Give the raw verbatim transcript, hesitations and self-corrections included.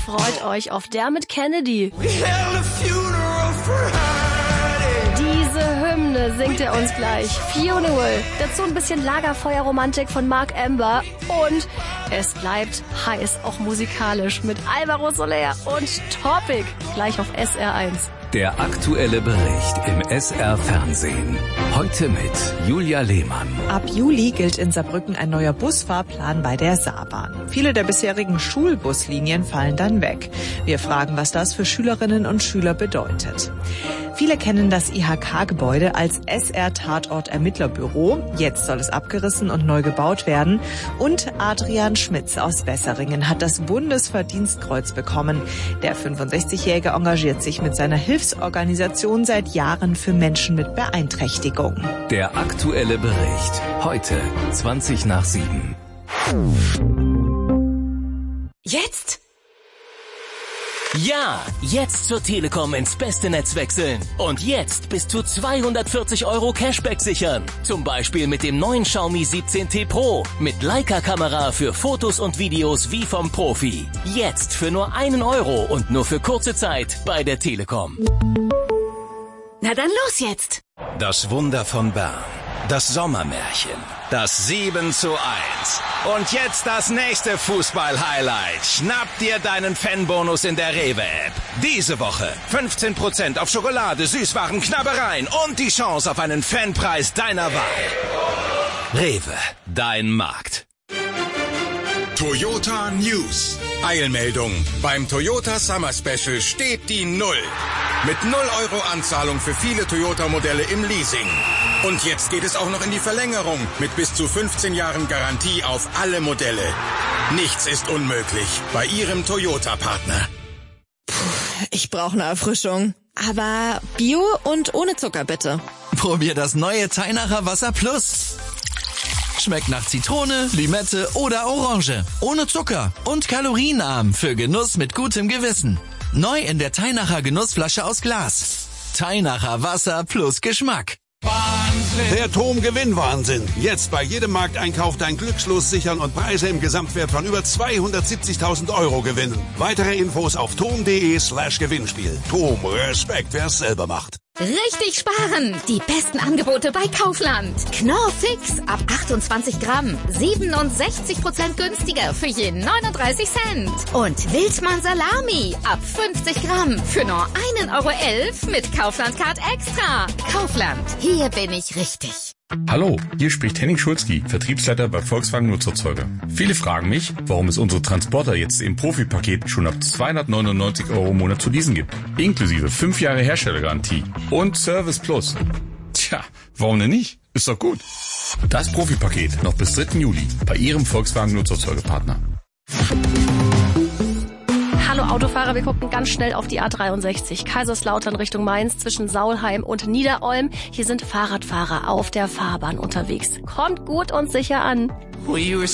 freut euch auf Dermot Kennedy. Diese Hymne singt er uns gleich. Funeral. Dazu ein bisschen Lagerfeuerromantik von Mark Amber. Und es bleibt heiß, auch musikalisch, mit Alvaro Soler und Topic. Gleich auf S R eins. Der aktuelle Bericht im S R-Fernsehen. Heute mit Julia Lehmann. Ab Juli gilt in Saarbrücken ein neuer Busfahrplan bei der Saarbahn. Viele der bisherigen Schulbuslinien fallen dann weg. Wir fragen, was das für Schülerinnen und Schüler bedeutet. Viele kennen das I H K-Gebäude als S R-Tatort-Ermittlerbüro. Jetzt soll es abgerissen und neu gebaut werden. Und Adrian Schmitz aus Besseringen hat das Bundesverdienstkreuz bekommen. Der fünfundsechzigjährige engagiert sich mit seiner Hilfsorganisation seit Jahren für Menschen mit Beeinträchtigung. Der aktuelle Bericht. Heute zwanzig nach sieben. Jetzt? Ja, jetzt zur Telekom ins beste Netz wechseln. Und jetzt bis zu zweihundertvierzig Euro Cashback sichern. Zum Beispiel mit dem neuen Xiaomi siebzehn T Pro. Mit Leica-Kamera für Fotos und Videos wie vom Profi. Jetzt für nur einen Euro und nur für kurze Zeit bei der Telekom. Na dann los jetzt. Das Wunder von Bern. Das Sommermärchen. Das sieben zu eins. Und jetzt das nächste Fußball-Highlight. Schnapp dir deinen Fanbonus in der Rewe-App. Diese Woche fünfzehn Prozent auf Schokolade, Süßwaren, Knabbereien und die Chance auf einen Fanpreis deiner Wahl. Rewe, dein Markt. Toyota News. Eilmeldung. Beim Toyota Summer Special steht die Null. Mit null Euro Anzahlung für viele Toyota-Modelle im Leasing. Und jetzt geht es auch noch in die Verlängerung mit bis zu fünfzehn Jahren Garantie auf alle Modelle. Nichts ist unmöglich bei Ihrem Toyota-Partner. Puh, ich brauche eine Erfrischung. Aber Bio und ohne Zucker bitte. Probier das neue Teinacher Wasser Plus. Schmeckt nach Zitrone, Limette oder Orange. Ohne Zucker und kalorienarm für Genuss mit gutem Gewissen. Neu in der Teinacher Genussflasche aus Glas. Teinacher Wasser plus Geschmack. Wahnsinn. Der Tom-Gewinn-Wahnsinn. Jetzt bei jedem Markteinkauf dein Glückslos sichern und Preise im Gesamtwert von über zweihundertsiebzigtausend Euro gewinnen. Weitere Infos auf tom.de slash Gewinnspiel. Tom, Respekt, wer es selber macht. Richtig sparen! Die besten Angebote bei Kaufland. Knorr Fix ab achtundzwanzig Gramm. siebenundsechzig Prozent günstiger für je neununddreißig Cent. Und Wildmann Salami ab fünfzig Gramm für nur ein Euro elf mit Kaufland Card Extra. Kaufland, hier bin ich richtig. Hallo, hier spricht Henning Schulzki, Vertriebsleiter bei Volkswagen Nutzerzeuger. Viele fragen mich, warum es unsere Transporter jetzt im Profi-Paket schon ab zweihundertneunundneunzig Euro im Monat zu leasen gibt. Inklusive fünf Jahre Herstellergarantie und Service Plus. Tja, warum denn nicht? Ist doch gut. Das Profi-Paket noch bis dritten Juli bei Ihrem Volkswagen Nutzerzeugerpartner. Hallo Autofahrer, wir gucken ganz schnell auf die A dreiundsechzig. Kaiserslautern Richtung Mainz zwischen Saulheim und Niederolm. Hier sind Fahrradfahrer auf der Fahrbahn unterwegs. Kommt gut und sicher an. We were